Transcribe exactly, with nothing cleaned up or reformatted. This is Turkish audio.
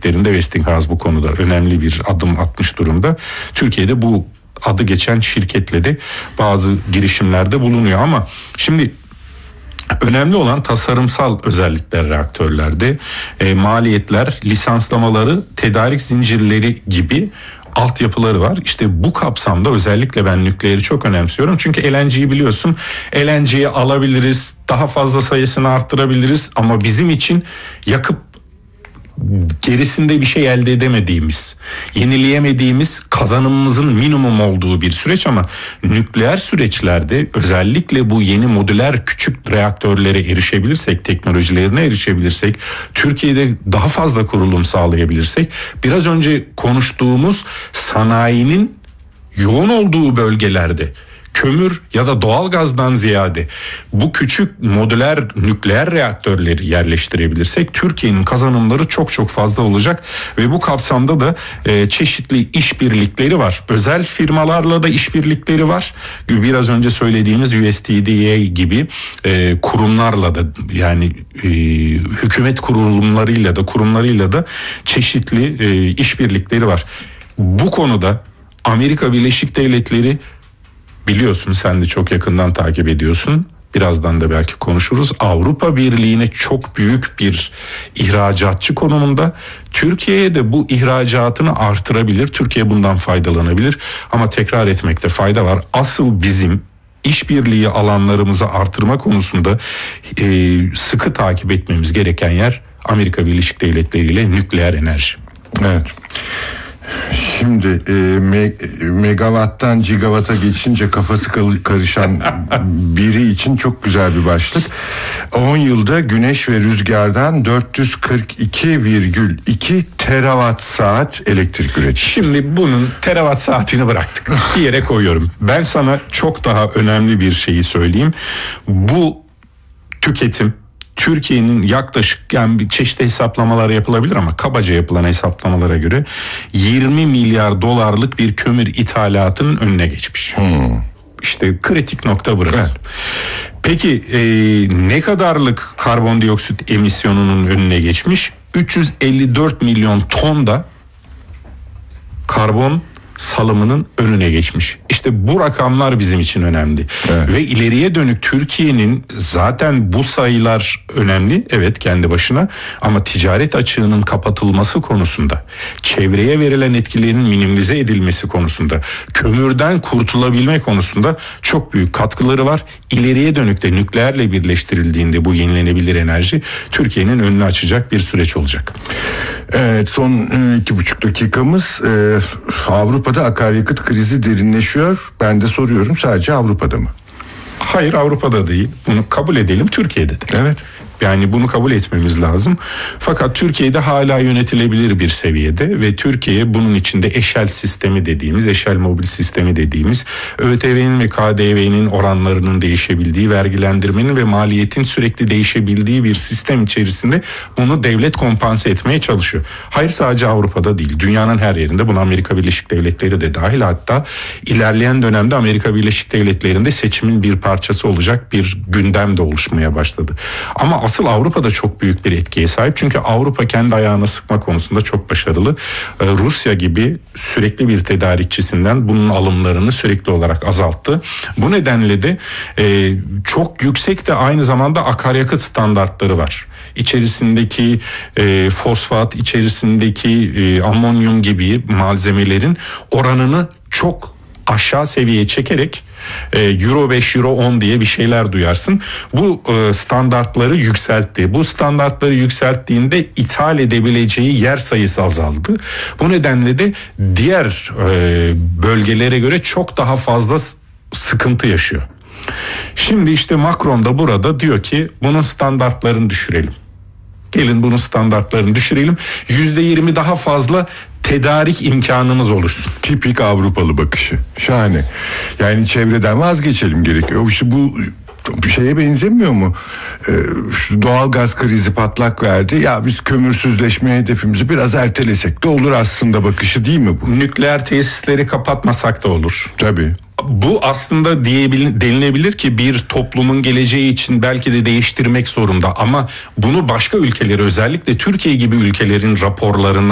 heyetlerinde Westinghouse bu konuda önemli bir adım atmış durumda. Türkiye'de bu adı geçen şirketle de bazı girişimlerde bulunuyor ama şimdi önemli olan tasarımsal özellikler reaktörlerde, e, maliyetler, lisanslamaları, tedarik zincirleri gibi altyapıları var. İşte bu kapsamda özellikle ben nükleeri çok önemsiyorum. Çünkü L N G'yi biliyorsun. L N G'yi alabiliriz, daha fazla sayısını arttırabiliriz ama bizim için yakıp gerisinde bir şey elde edemediğimiz, yenileyemediğimiz, kazanımımızın minimum olduğu bir süreç ama nükleer süreçlerde özellikle bu yeni modüler küçük reaktörlere erişebilirsek, teknolojilerine erişebilirsek, Türkiye'de daha fazla kurulum sağlayabilirsek, biraz önce konuştuğumuz sanayinin yoğun olduğu bölgelerde kömür ya da doğalgazdan ziyade bu küçük modüler nükleer reaktörleri yerleştirebilirsek Türkiye'nin kazanımları çok çok fazla olacak ve bu kapsamda da e, çeşitli işbirlikleri var. Özel firmalarla da işbirlikleri var. Biraz önce söylediğimiz U S T D A gibi e, kurumlarla da yani e, hükümet kurumlarıyla da kurumlarıyla da çeşitli e, işbirlikleri var. Bu konuda Amerika Birleşik Devletleri biliyorsun, sen de çok yakından takip ediyorsun. Birazdan da belki konuşuruz. Avrupa Birliği'ne çok büyük bir ihracatçı konumunda. Türkiye'ye de bu ihracatını artırabilir. Türkiye bundan faydalanabilir. Ama tekrar etmekte fayda var. Asıl bizim işbirliği alanlarımızı artırma konusunda e, sıkı takip etmemiz gereken yer Amerika Birleşik Devletleri ile nükleer enerji. Evet. Şimdi e, me, megawatttan gigawata geçince kafası karışan biri için çok güzel bir başlık. on yılda güneş ve rüzgardan dört yüz kırk iki virgül iki terawatt saat elektrik üretiyor. Şimdi bunun terawatt saatini bıraktık. Bir yere koyuyorum. Ben sana çok daha önemli bir şeyi söyleyeyim. Bu tüketim Türkiye'nin yaklaşık, yani bir çeşitli hesaplamalar yapılabilir ama kabaca yapılan hesaplamalara göre yirmi milyar dolarlık bir kömür ithalatının önüne geçmiş. Hmm. İşte kritik nokta burası. Evet. Peki e, ne kadarlık karbondioksit emisyonunun önüne geçmiş? üç yüz elli dört milyon ton da karbon salımının önüne geçmiş. İşte bu rakamlar bizim için önemli. Evet. Ve ileriye dönük Türkiye'nin zaten bu sayılar önemli. Evet, kendi başına, ama ticaret açığının kapatılması konusunda, çevreye verilen etkilerin minimize edilmesi konusunda, kömürden kurtulabilme konusunda çok büyük katkıları var. İleriye dönük de nükleerle birleştirildiğinde bu yenilenebilir enerji Türkiye'nin önünü açacak bir süreç olacak. Evet, son iki buçuk dakikamız. Ee, Avrupa'da akaryakıt krizi derinleşiyor. Ben de soruyorum, sadece Avrupa'da mı? Hayır, Avrupa'da değil. Bunu kabul edelim, Türkiye'de de. Evet. Yani bunu kabul etmemiz lazım. Fakat Türkiye'de hala yönetilebilir bir seviyede ve Türkiye bunun içinde eşel sistemi dediğimiz, eşel mobil sistemi dediğimiz, ÖTV'nin ve K D V'nin oranlarının değişebildiği, vergilendirmenin ve maliyetin sürekli değişebildiği bir sistem içerisinde bunu devlet kompanse etmeye çalışıyor. Hayır, sadece Avrupa'da değil, dünyanın her yerinde, buna Amerika Birleşik Devletleri de dahil. Hatta ilerleyen dönemde Amerika Birleşik Devletleri'nde seçimin bir parçası olacak bir gündem de oluşmaya başladı. Ama asıl Avrupa'da çok büyük bir etkiye sahip. Çünkü Avrupa kendi ayağına sıkma konusunda çok başarılı. Ee, Rusya gibi sürekli bir tedarikçisinden bunun alımlarını sürekli olarak azalttı. Bu nedenle de e, çok yüksek de aynı zamanda akaryakıt standartları var. İçerisindeki e, fosfat, içerisindeki e, amonyum gibi malzemelerin oranını çok aşağı seviyeye çekerek Euro beş, Euro on diye bir şeyler duyarsın. Bu standartları yükseltti. Bu standartları yükselttiğinde ithal edebileceği yer sayısı azaldı. Bu nedenle de diğer bölgelere göre çok daha fazla sıkıntı yaşıyor. Şimdi işte Macron da burada diyor ki bunun standartlarını düşürelim. Gelin bunun standartlarını düşürelim. yüzde yirmi daha fazla tedarik imkanımız oluşsun. Tipik Avrupalı bakışı. Şahane. Yani çevreden vazgeçelim gerekiyor. İşte bu bir şeye benzemiyor mu? Ee, doğal gaz krizi patlak verdi. Ya biz kömürsüzleşme hedefimizi biraz ertelesek de olur aslında bakışı değil mi bu? Nükleer tesisleri kapatmasak da olur. Tabii. Bu aslında diyebil, denilebilir ki bir toplumun geleceği için belki de değiştirmek zorunda, ama bunu başka ülkeleri, özellikle Türkiye gibi ülkelerin raporlarından